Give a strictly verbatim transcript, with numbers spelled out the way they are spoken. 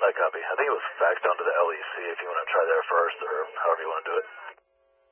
I copy. I think it was faxed onto the L E C if you want to try there first, or however you want to do it.